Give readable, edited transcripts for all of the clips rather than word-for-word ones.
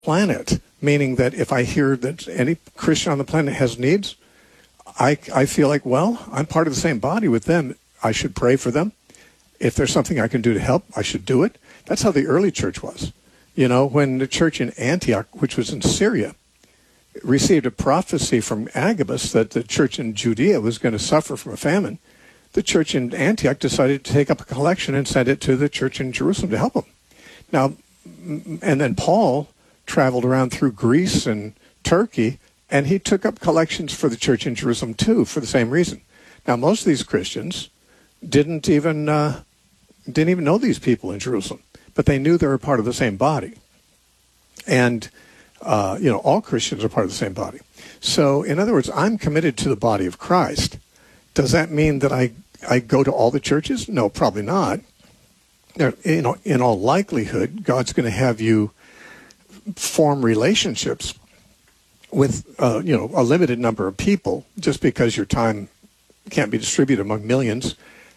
planet, meaning that if I hear that any Christian on the planet has needs, I feel like, well, I'm part of the same body with them. I should pray for them. If there's something I can do to help, I should do it. That's how the early church was. You know, when the church in Antioch, which was in Syria, received a prophecy from Agabus that the church in Judea was going to suffer from a famine, the church in Antioch decided to take up a collection and send it to the church in Jerusalem to help them. Now, and then Paul traveled around through Greece and Turkey, and he took up collections for the church in Jerusalem too, for the same reason. Now, most of these Christians didn't even know these people in Jerusalem, but they knew they were part of the same body. And all Christians are part of the same body. So, in other words, I'm committed to the body of Christ. Does that mean that I go to all the churches? No, probably not. In all likelihood, God's going to have you form relationships with a limited number of people, just because your time can't be distributed among millions.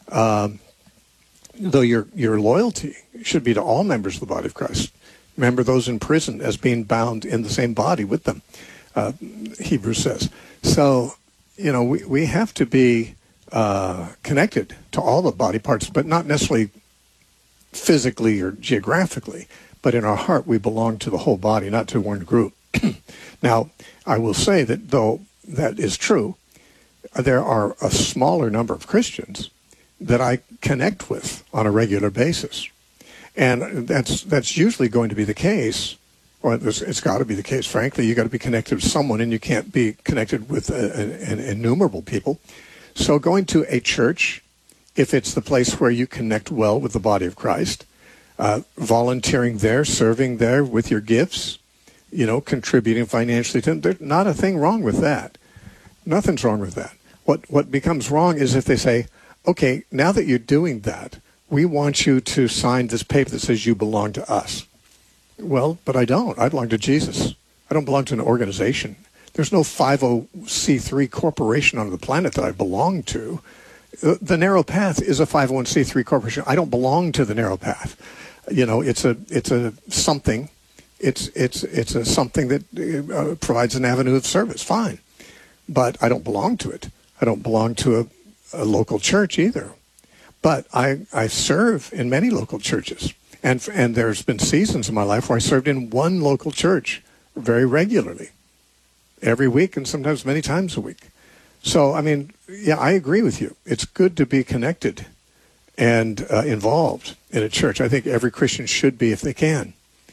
Though your loyalty should be to all members of the body of Christ. Remember those in prison as being bound in the same body with them, Hebrews says. So, we have to be connected to all the body parts, but not necessarily physically or geographically, but in our heart we belong to the whole body, not to one group. Now, I will say that though that is true, there are a smaller number of Christians that I connect with on a regular basis. And that's usually going to be the case, or it's got to be the case, frankly. You got to be connected with someone, and you can't be connected with an innumerable people. So going to a church, if it's the place where you connect well with the body of Christ, volunteering there, serving there with your gifts, contributing financially to them, there's not a thing wrong with that. Nothing's wrong with that. What becomes wrong is if they say, okay, now that you're doing that, we want you to sign this paper that says you belong to us. Well, but I don't. I belong to Jesus. I don't belong to an organization. There's no 50c3 corporation on the planet that I belong to. The Narrow Path is a 501c3 corporation. I don't belong to the Narrow Path. It's a something. It's a something that provides an avenue of service. Fine, but I don't belong to it. I don't belong to a local church either. But I serve in many local churches. And there's been seasons in my life where I served in one local church very regularly, every week and sometimes many times a week. So, I agree with you. It's good to be connected and involved in a church. I think every Christian should be if they can.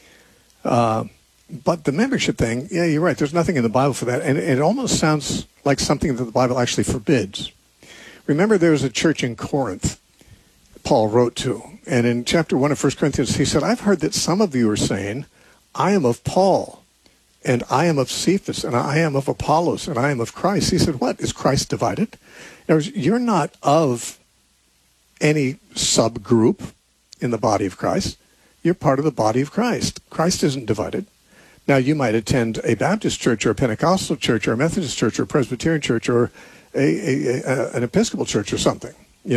But the membership thing, yeah, you're right. There's nothing in the Bible for that. And it almost sounds like something that the Bible actually forbids. Remember, there was a church in Corinth Paul wrote to. And in chapter 1 of 1 Corinthians, he said, I've heard that some of you are saying, I am of Paul, and I am of Cephas, and I am of Apollos, and I am of Christ. He said, what? Is Christ divided? In other words, you're not of any subgroup in the body of Christ. You're part of the body of Christ. Christ isn't divided. Now, you might attend a Baptist church or a Pentecostal church or a Methodist church or a Presbyterian church or an Episcopal church or something,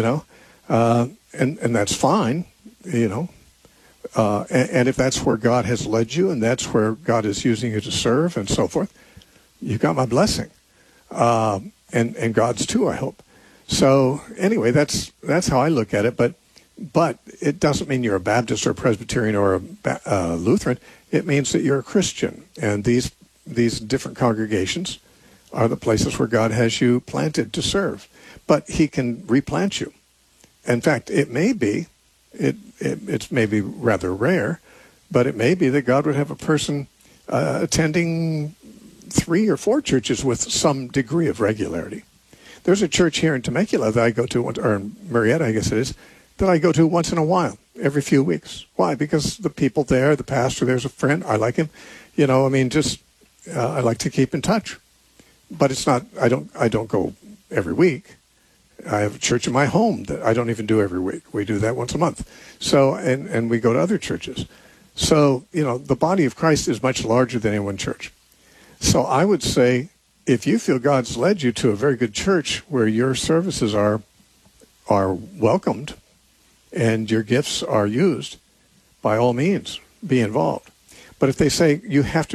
and that's fine, and if that's where God has led you and that's where God is using you to serve and so forth, you've got my blessing, and God's too, I hope. So anyway, that's how I look at it. But it doesn't mean you're a Baptist or a Presbyterian or a Lutheran. It means that you're a Christian, and these different congregations are the places where God has you planted to serve. But he can replant you. In fact, it may be, it's maybe rather rare, but it may be that God would have a person attending 3 or 4 churches with some degree of regularity. There's a church here in Temecula that I go to, or in Marietta, I guess it is, that I go to once in a while, every few weeks. Why? Because the people there, the pastor there's a friend, I like him. I like to keep in touch. But it's not, I don't go every week. I have a church in my home that I don't even do every week. We do that once a month. So, and we go to other churches. So, the body of Christ is much larger than any one church. So I would say, if you feel God's led you to a very good church where your services are welcomed and your gifts are used, by all means, be involved. But if they say you have to